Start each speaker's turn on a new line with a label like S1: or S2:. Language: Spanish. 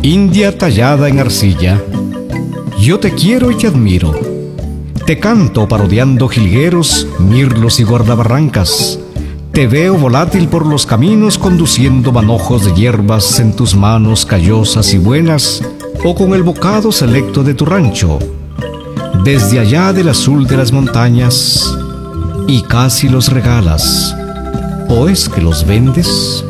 S1: India tallada en arcilla, yo te quiero y te admiro. Te canto parodiando jilgueros, mirlos y guardabarrancas. Te veo volátil por los caminos conduciendo manojos de hierbas en tus manos callosas y buenas, o con el bocado selecto de tu rancho, desde allá del azul de las montañas, y casi los regalas, ¿o es que los vendes?